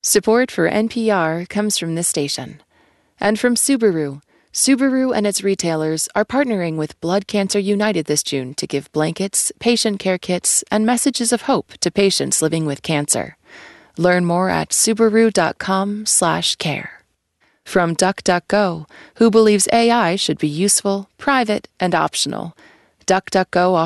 Support for NPR comes from this station. And from Subaru. Subaru and its retailers are partnering with Blood Cancer United this June to give blankets, patient care kits, and messages of hope to patients living with cancer. Learn more at Subaru.com/care. From DuckDuckGo, who believes AI should be useful, private, and optional. DuckDuckGo